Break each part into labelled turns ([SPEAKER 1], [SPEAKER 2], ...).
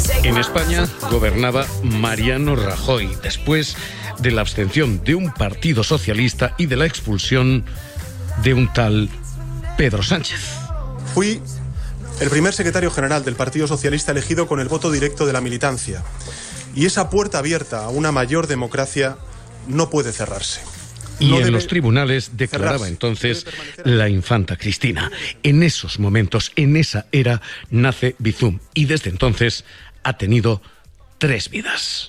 [SPEAKER 1] En España gobernaba Mariano Rajoy, después de la abstención de un partido socialista y de la expulsión de un tal Pedro Sánchez.
[SPEAKER 2] Fui el primer secretario general del Partido Socialista elegido con el voto directo de la militancia. Y esa puerta abierta a una mayor democracia no puede cerrarse.
[SPEAKER 1] Y en los tribunales declaraba entonces la infanta Cristina. En esos momentos, en esa era, nace Bizum. Y desde entonces ha tenido 3 vidas.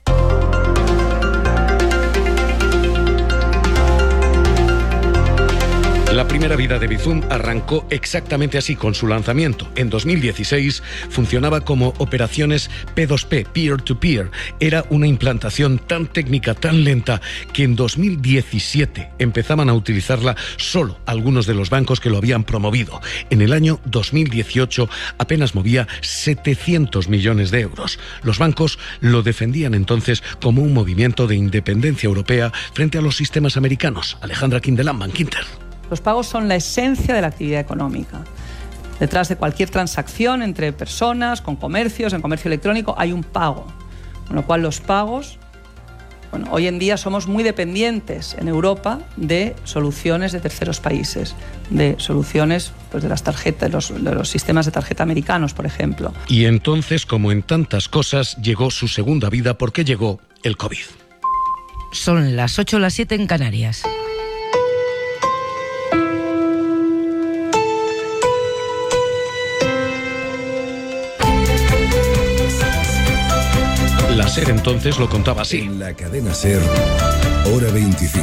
[SPEAKER 1] La primera vida de Bizum arrancó exactamente así con su lanzamiento. En 2016 funcionaba como operaciones P2P, peer-to-peer. Era una implantación tan técnica, tan lenta, que en 2017 empezaban a utilizarla solo algunos de los bancos que lo habían promovido. En el año 2018 apenas movía 700 millones de euros. Los bancos lo defendían entonces como un movimiento de independencia europea frente a los sistemas americanos. Alejandra Quindelán, Bankinter.
[SPEAKER 3] Los pagos son la esencia de la actividad económica. Detrás de cualquier transacción entre personas, con comercios, en comercio electrónico, hay un pago. Con lo cual los pagos, hoy en día somos muy dependientes en Europa de soluciones de terceros países, de soluciones de las tarjetas, de los sistemas de tarjeta americanos, por ejemplo.
[SPEAKER 1] Y entonces, como en tantas cosas, llegó su segunda vida porque llegó el COVID.
[SPEAKER 4] Son las 8 o las 7 en Canarias.
[SPEAKER 1] La SER entonces lo contaba así.
[SPEAKER 5] En la cadena SER, hora 25.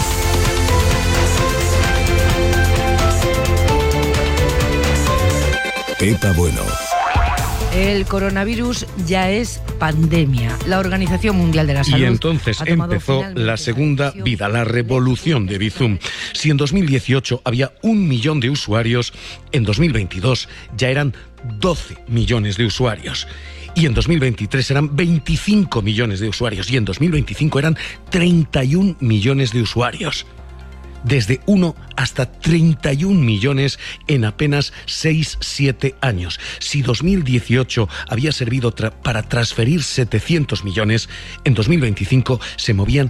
[SPEAKER 5] Pepa Bueno.
[SPEAKER 4] El coronavirus ya es pandemia. La Organización Mundial de la Salud.
[SPEAKER 1] Y entonces empezó la segunda vida, la revolución de Bizum. Si en 2018 había 1 millón de usuarios, en 2022 ya eran 12 millones de usuarios. Y en 2023 eran 25 millones de usuarios. Y en 2025 eran 31 millones de usuarios. Desde 1 hasta 31 millones en apenas 6-7 años. Si 2018 había servido para transferir 700 millones, en 2025 se movían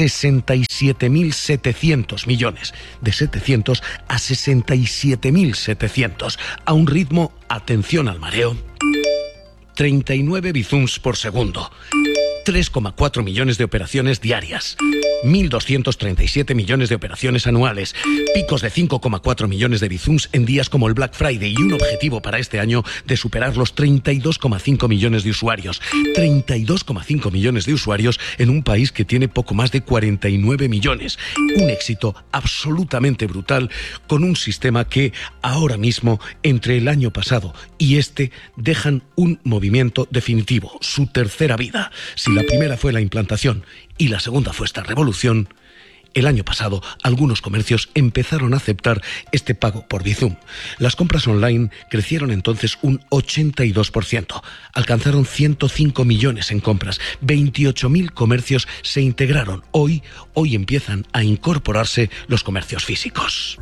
[SPEAKER 1] 67.700 millones. De 700 a 67.700. A un ritmo, atención al mareo, 39 bizums por segundo, 3,4 millones de operaciones diarias, 1.237 millones de operaciones anuales, picos de 5,4 millones de bizums en días como el Black Friday y un objetivo para este año de superar los 32,5 millones de usuarios. 32,5 millones de usuarios en un país que tiene poco más de 49 millones. Un éxito absolutamente brutal con un sistema que ahora mismo, entre el año pasado y este, dejan un movimiento definitivo, su tercera vida. Si la primera fue la implantación y la segunda fue esta revolución, el año pasado algunos comercios empezaron a aceptar este pago por Bizum. Las compras online crecieron entonces un 82%. Alcanzaron 105 millones en compras. 28.000 comercios se integraron. Hoy empiezan a incorporarse los comercios físicos,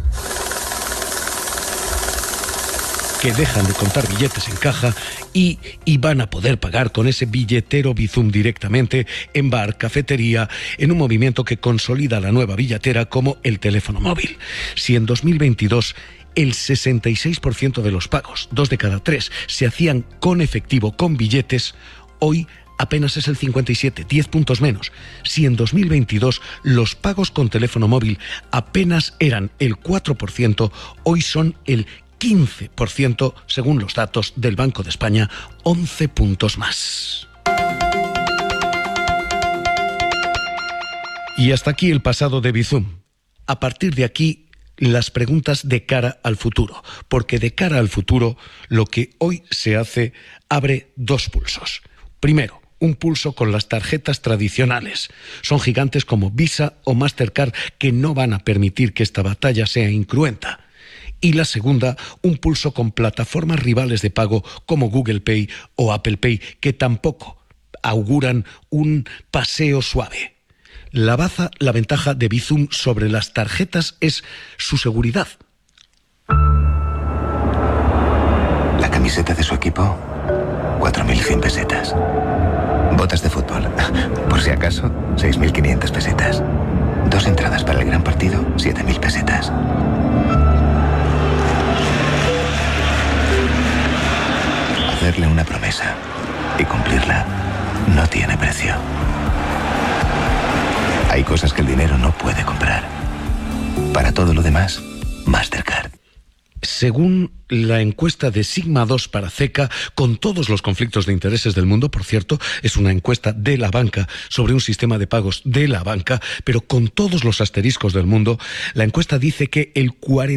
[SPEAKER 1] que dejan de contar billetes en caja y van a poder pagar con ese billetero Bizum directamente en bar, cafetería, en un movimiento que consolida la nueva billetera como el teléfono móvil. Si en 2022 el 66% de los pagos, 2 de cada 3, se hacían con efectivo, con billetes, hoy apenas es el 57, 10 puntos menos. Si en 2022 los pagos con teléfono móvil apenas eran el 4%, hoy son el 15%, según los datos del Banco de España, 11 puntos más. Y hasta aquí el pasado de Bizum. A partir de aquí, las preguntas de cara al futuro, porque de cara al futuro, lo que hoy se hace abre 2 pulsos. Primero, un pulso con las tarjetas tradicionales. Son gigantes como Visa o Mastercard que no van a permitir que esta batalla sea incruenta. Y la segunda, un pulso con plataformas rivales de pago como Google Pay o Apple Pay, que tampoco auguran un paseo suave. La ventaja de Bizum sobre las tarjetas es su seguridad.
[SPEAKER 6] ¿La camiseta de su equipo? 4.100 pesetas. Botas de fútbol, por si acaso, 6.500 pesetas. 2 entradas para el gran partido, 7.000 pesetas. Hacerle una promesa y cumplirla no tiene precio. Hay cosas que el dinero no puede comprar. Para todo lo demás, Mastercard.
[SPEAKER 1] Según la encuesta de Sigma 2 para CECA, con todos los conflictos de intereses del mundo, por cierto, es una encuesta de la banca sobre un sistema de pagos de la banca, pero con todos los asteriscos del mundo, la encuesta dice que el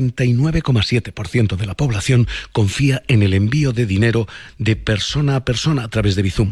[SPEAKER 1] 49,7% de la población confía en el envío de dinero de persona a persona a través de Bizum.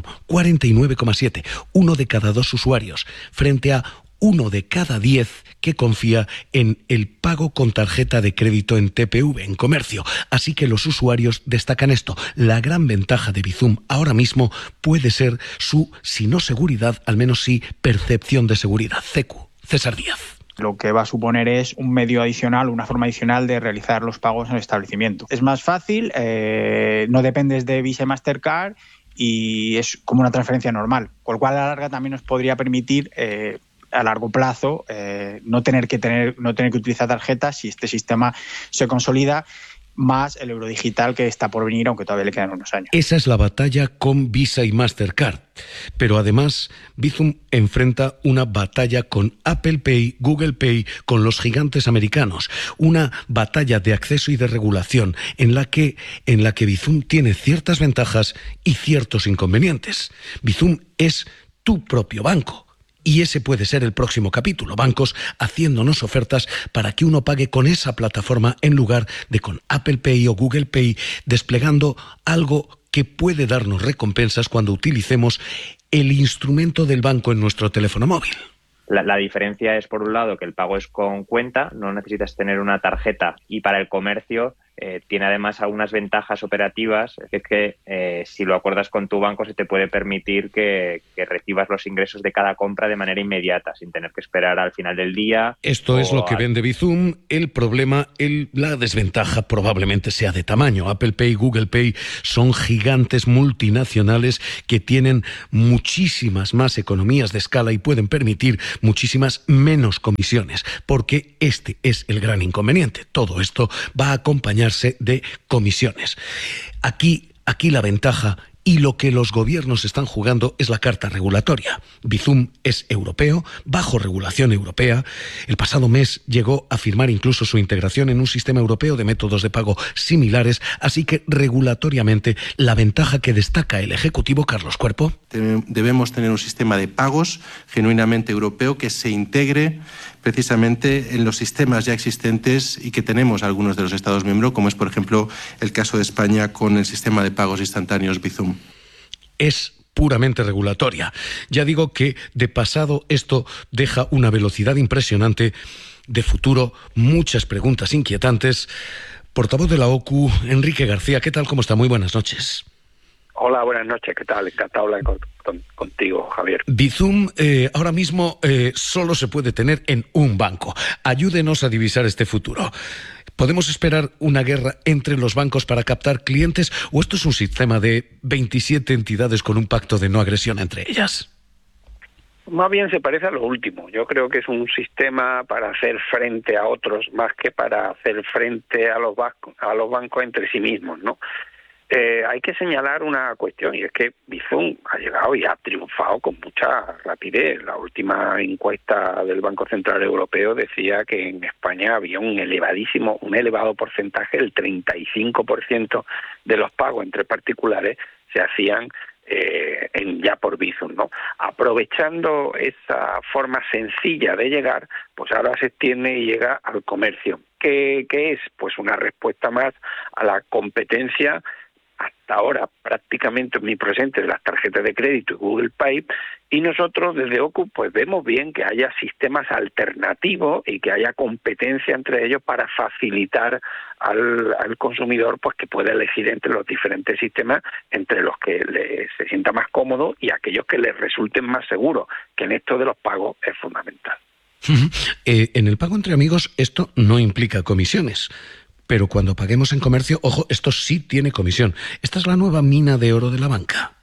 [SPEAKER 1] 49,7%, 1 de cada 2 usuarios, frente a 1 de cada 10 que confía en el pago con tarjeta de crédito en TPV, en comercio. Así que los usuarios destacan esto. La gran ventaja de Bizum ahora mismo puede ser su, si no seguridad, al menos sí percepción de seguridad. César Díaz.
[SPEAKER 7] Lo que va a suponer es un medio adicional, una forma adicional de realizar los pagos en el establecimiento. Es más fácil, no dependes de Visa y Mastercard y es como una transferencia normal, con lo cual a la larga también nos podría permitir a largo plazo no tener que utilizar tarjetas si este sistema se consolida, más el euro digital que está por venir, aunque todavía le quedan unos años.
[SPEAKER 1] Esa es la batalla con Visa y Mastercard. Pero además, Bizum enfrenta una batalla con Apple Pay, Google Pay, con los gigantes americanos. Una batalla de acceso y de regulación en la que Bizum tiene ciertas ventajas y ciertos inconvenientes. Bizum es tu propio banco. Y ese puede ser el próximo capítulo, bancos haciéndonos ofertas para que uno pague con esa plataforma en lugar de con Apple Pay o Google Pay, desplegando algo que puede darnos recompensas cuando utilicemos el instrumento del banco en nuestro teléfono móvil.
[SPEAKER 8] La diferencia es, por un lado, que el pago es con cuenta, no necesitas tener una tarjeta, y para el comercio tiene además algunas ventajas operativas, es que si lo acuerdas con tu banco se te puede permitir que recibas los ingresos de cada compra de manera inmediata, sin tener que esperar al final del día.
[SPEAKER 1] Esto es lo que vende Bizum. El problema, la desventaja probablemente sea de tamaño. Apple Pay, Google Pay son gigantes multinacionales que tienen muchísimas más economías de escala y pueden permitir muchísimas menos comisiones, porque este es el gran inconveniente. Todo esto va a acompañarse de comisiones. Aquí la ventaja y lo que los gobiernos están jugando es la carta regulatoria. Bizum es europeo, bajo regulación europea. El pasado mes llegó a firmar incluso su integración en un sistema europeo de métodos de pago similares, así que regulatoriamente la ventaja que destaca el Ejecutivo, Carlos Cuerpo.
[SPEAKER 9] Debemos tener un sistema de pagos genuinamente europeo que se integre precisamente en los sistemas ya existentes y que tenemos algunos de los Estados miembros, como es, por ejemplo, el caso de España con el sistema de pagos instantáneos Bizum.
[SPEAKER 1] Es puramente regulatoria. Ya digo que de pasado esto deja una velocidad impresionante, de futuro muchas preguntas inquietantes. Portavoz de la OCU, Enrique García, ¿qué tal? ¿Cómo está? Muy buenas noches.
[SPEAKER 10] Hola, buenas noches, ¿qué tal? Encantado de hablar contigo, Javier.
[SPEAKER 1] Bizum ahora mismo solo se puede tener en un banco. Ayúdenos a divisar este futuro. ¿Podemos esperar una guerra entre los bancos para captar clientes o esto es un sistema de 27 entidades con un pacto de no agresión entre ellas?
[SPEAKER 10] Más bien se parece a lo último. Yo creo que es un sistema para hacer frente a otros más que para hacer frente a los bancos entre sí mismos, ¿no? Hay que señalar una cuestión, y es que Bizum ha llegado y ha triunfado con mucha rapidez. La última encuesta del Banco Central Europeo decía que en España había un elevado porcentaje, el 35% de los pagos entre particulares se hacían ya por Bizum, ¿no? Aprovechando esa forma sencilla de llegar, pues ahora se extiende y llega al comercio. ¿Qué es? Pues una respuesta más a la competencia hasta ahora prácticamente omnipresente de las tarjetas de crédito y Google Pay, y nosotros desde OCU pues vemos bien que haya sistemas alternativos y que haya competencia entre ellos para facilitar al consumidor pues que pueda elegir entre los diferentes sistemas, entre los que se sienta más cómodo y aquellos que les resulten más seguros, que en esto de los pagos es fundamental.
[SPEAKER 1] En el pago entre amigos esto no implica comisiones. Pero cuando paguemos en comercio, ojo, esto sí tiene comisión. Esta es la nueva mina de oro de la banca.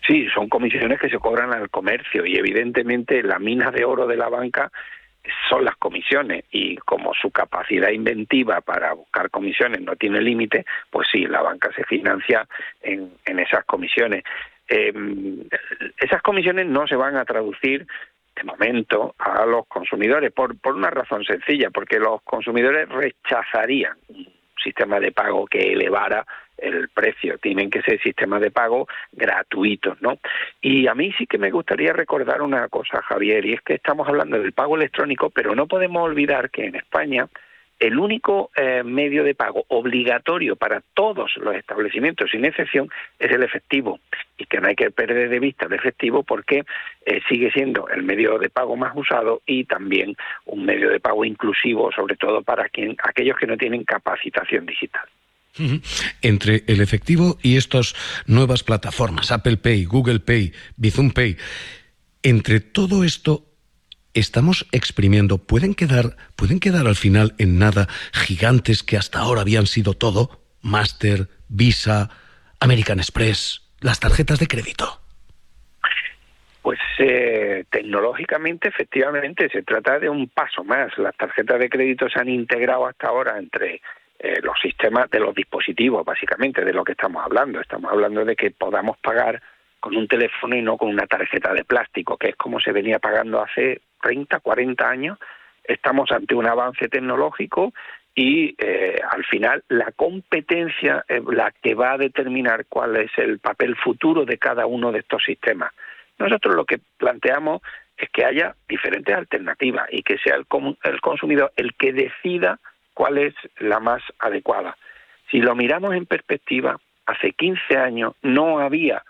[SPEAKER 10] Sí, son comisiones que se cobran al comercio y evidentemente la mina de oro de la banca son las comisiones, y como su capacidad inventiva para buscar comisiones no tiene límite, pues sí, la banca se financia en esas comisiones. Esas comisiones no se van a traducir de momento a los consumidores por una razón sencilla, porque los consumidores rechazarían un sistema de pago que elevara el precio. Tienen que ser sistemas de pago gratuitos, ¿no? Y a mí sí que me gustaría recordar una cosa, Javier, y es que estamos hablando del pago electrónico, pero no podemos olvidar que en España el único medio de pago obligatorio para todos los establecimientos, sin excepción, es el efectivo, y que no hay que perder de vista el efectivo porque sigue siendo el medio de pago más usado y también un medio de pago inclusivo, sobre todo para aquellos que no tienen capacitación digital.
[SPEAKER 1] Entre el efectivo y estas nuevas plataformas, Apple Pay, Google Pay, Bizum Pay, entre todo esto estamos exprimiendo, pueden quedar al final en nada gigantes que hasta ahora habían sido todo, Master, Visa, American Express, las tarjetas de crédito.
[SPEAKER 10] Pues tecnológicamente, efectivamente, se trata de un paso más. Las tarjetas de crédito se han integrado hasta ahora entre los sistemas de los dispositivos, básicamente, de lo que estamos hablando. Estamos hablando de que podamos pagar con un teléfono y no con una tarjeta de plástico, que es como se venía pagando hace 30, 40 años. Estamos ante un avance tecnológico y al final la competencia es la que va a determinar cuál es el papel futuro de cada uno de estos sistemas. Nosotros lo que planteamos es que haya diferentes alternativas y que sea el consumidor el que decida cuál es la más adecuada. Si lo miramos en perspectiva, hace 15 años no había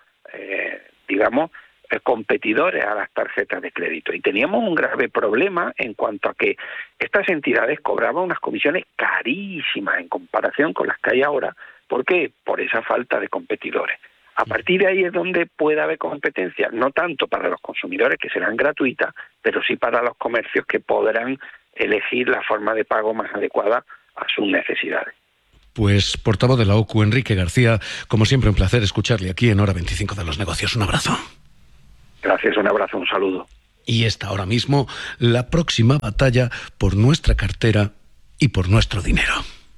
[SPEAKER 10] competidores a las tarjetas de crédito y teníamos un grave problema en cuanto a que estas entidades cobraban unas comisiones carísimas en comparación con las que hay ahora. ¿Por qué? Por esa falta de competidores. A partir de ahí es donde puede haber competencia, no tanto para los consumidores, que serán gratuitas, pero sí para los comercios, que podrán elegir la forma de pago más adecuada a sus necesidades.
[SPEAKER 1] Pues portavoz de la OCU, Enrique García, como siempre un placer escucharle aquí en Hora 25 de los Negocios. Un abrazo.
[SPEAKER 10] Gracias, un abrazo, un saludo.
[SPEAKER 1] Y esta ahora mismo la próxima batalla por nuestra cartera y por nuestro dinero.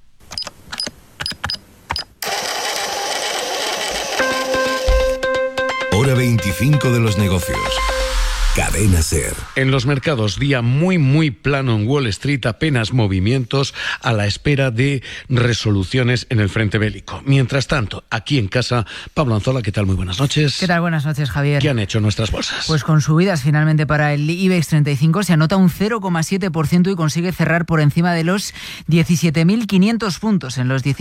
[SPEAKER 5] Hora 25 de los Negocios. Cadena SER.
[SPEAKER 1] En los mercados, día muy plano en Wall Street, apenas movimientos a la espera de resoluciones en el frente bélico. Mientras tanto, aquí en casa, Pablo Anzola, ¿qué tal? Muy buenas noches.
[SPEAKER 4] ¿Qué tal? Buenas noches, Javier.
[SPEAKER 1] ¿Qué han hecho nuestras bolsas?
[SPEAKER 4] Pues con subidas finalmente para el IBEX 35, se anota un 0,7% y consigue cerrar por encima de los 17.500 puntos, en los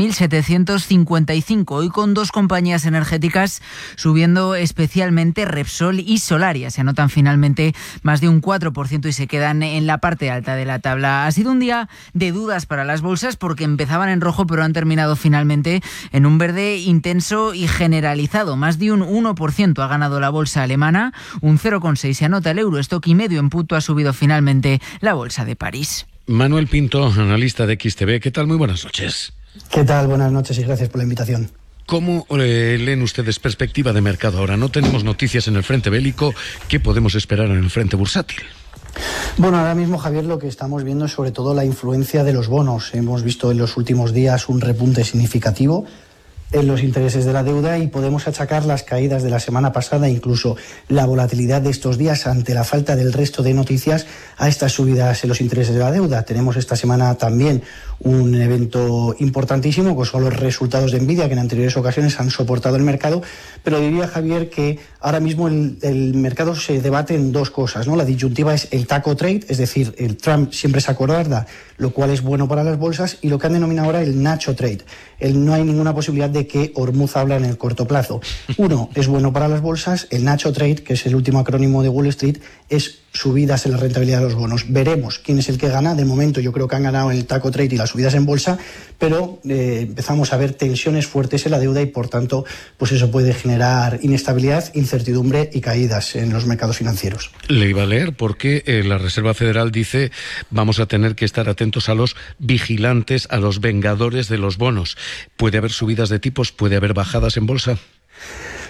[SPEAKER 4] 17.755. Hoy con dos compañías energéticas subiendo especialmente, Repsol y Solaria. Se anotan finalmente más de un 4% y se quedan en la parte alta de la tabla. Ha sido un día de dudas para las bolsas porque empezaban en rojo pero han terminado finalmente en un verde intenso y generalizado. Más de un 1% ha ganado la bolsa alemana, un 0,6% se anota el Eurostock y medio en punto ha subido finalmente la bolsa de París.
[SPEAKER 1] Manuel Pinto, analista de XTB, ¿qué tal? Muy buenas noches.
[SPEAKER 11] ¿Qué tal? Buenas noches y gracias por la invitación.
[SPEAKER 1] ¿Cómo leen ustedes perspectiva de mercado ahora? No tenemos noticias en el frente bélico. ¿Qué podemos esperar en el frente bursátil?
[SPEAKER 11] Bueno, ahora mismo, Javier, lo que estamos viendo es sobre todo la influencia de los bonos. Hemos visto en los últimos días un repunte significativo en los intereses de la deuda y podemos achacar las caídas de la semana pasada, incluso la volatilidad de estos días ante la falta del resto de noticias, a estas subidas en los intereses de la deuda. Tenemos esta semana también un evento importantísimo, que son los resultados de Nvidia, que en anteriores ocasiones han soportado el mercado, pero diría, Javier, que ahora mismo el mercado se debate en dos cosas, ¿no? La disyuntiva es el taco trade, es decir, el Trump siempre se acorda, lo cual es bueno para las bolsas, y lo que han denominado ahora el Nacho trade. No hay ninguna posibilidad de que Hormuz habla en el corto plazo. Uno es bueno para las bolsas, el Nacho trade, que es el último acrónimo de Wall Street, es subidas en la rentabilidad de los bonos. Veremos quién es el que gana. De momento yo creo que han ganado el taco trade y las subidas en bolsa, pero empezamos a ver tensiones fuertes en la deuda y por tanto pues eso puede generar inestabilidad, incertidumbre y caídas en los mercados financieros.
[SPEAKER 1] Le iba a leer porque la Reserva Federal dice vamos a tener que estar atentos a los vigilantes, a los vengadores de los bonos. ¿Puede haber subidas de tipos? ¿Puede haber bajadas en bolsa?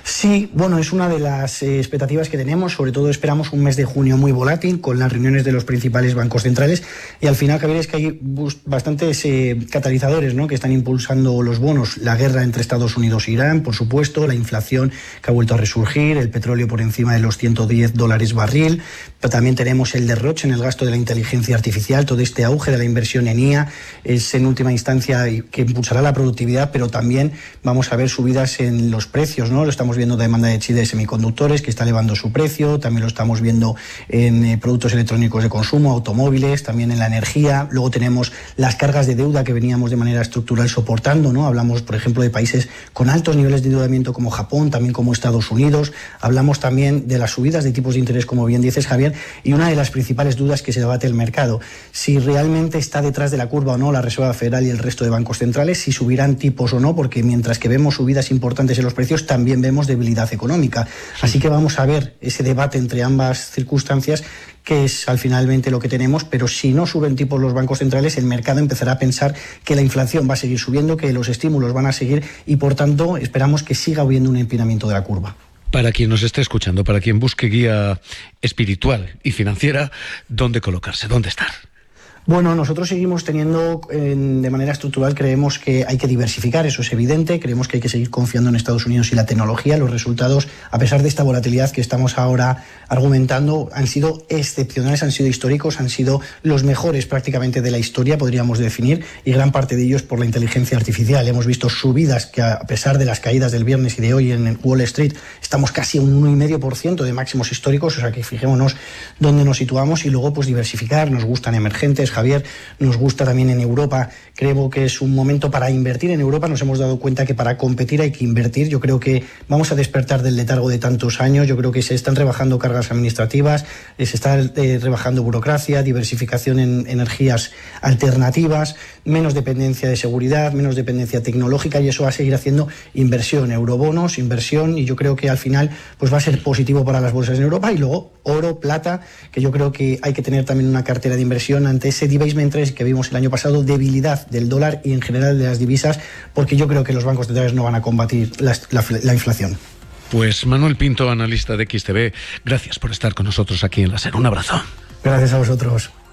[SPEAKER 11] Sí, bueno, es una de las expectativas que tenemos. Sobre todo esperamos un mes de junio muy volátil con las reuniones de los principales bancos centrales, y al final, Javier, es que hay bastantes catalizadores, ¿no?, que están impulsando los bonos. La guerra entre Estados Unidos e Irán, por supuesto, la inflación que ha vuelto a resurgir, el petróleo por encima de los $110 barril, pero también tenemos el derroche en el gasto de la inteligencia artificial. Todo este auge de la inversión en IA es en última instancia que impulsará la productividad, pero también vamos a ver subidas en los precios, ¿no? Lo estamos viendo de demanda de China de semiconductores, que está elevando su precio. También lo estamos viendo en productos electrónicos de consumo, automóviles, también en la energía. Luego tenemos las cargas de deuda que veníamos de manera estructural soportando, ¿no? Hablamos, por ejemplo, de países con altos niveles de endeudamiento como Japón, también como Estados Unidos. Hablamos también de las subidas de tipos de interés, como bien dices, Javier, y una de las principales dudas que se debate el mercado: si realmente está detrás de la curva o no la Reserva Federal y el resto de bancos centrales, si subirán tipos o no, porque mientras que vemos subidas importantes en los precios, también vemos debilidad económica. Así que vamos a ver ese debate entre ambas circunstancias, que es al finalmente lo que tenemos. Pero si no suben tipos los bancos centrales, el mercado empezará a pensar que la inflación va a seguir subiendo, que los estímulos van a seguir, y por tanto esperamos que siga habiendo un empinamiento de la curva.
[SPEAKER 1] Para quien nos esté escuchando, para quien busque guía espiritual y financiera, ¿dónde colocarse? ¿Dónde estar?
[SPEAKER 11] Bueno, nosotros seguimos teniendo, de manera estructural, creemos que hay que diversificar, eso es evidente. Creemos que hay que seguir confiando en Estados Unidos y la tecnología. Los resultados, a pesar de esta volatilidad que estamos ahora argumentando, han sido excepcionales, han sido históricos, han sido los mejores prácticamente de la historia, podríamos definir, y gran parte de ellos por la inteligencia artificial. Hemos visto subidas que, a pesar de las caídas del viernes y de hoy en Wall Street, estamos casi a un 1,5% de máximos históricos. O sea que fijémonos dónde nos situamos. Y luego, pues diversificar. Nos gustan emergentes, Javier, nos gusta también en Europa. Creo que es un momento para invertir en Europa. Nos hemos dado cuenta que para competir hay que invertir. Yo creo que vamos a despertar del letargo de tantos años. Yo creo que se están rebajando cargas administrativas, se está rebajando burocracia, diversificación en energías alternativas, menos dependencia de seguridad, menos dependencia tecnológica, y eso va a seguir haciendo inversión, eurobonos, inversión, y yo creo que al final pues va a ser positivo para las bolsas en Europa. Y luego oro, plata, que yo creo que hay que tener también una cartera de inversión ante ese debasement trade que vimos el año pasado, debilidad del dólar y en general de las divisas, porque yo creo que los bancos centrales no van a combatir la inflación.
[SPEAKER 1] Pues Manuel Pinto, analista de XTB, gracias por estar con nosotros aquí en la SER. Un abrazo.
[SPEAKER 11] Gracias a vosotros.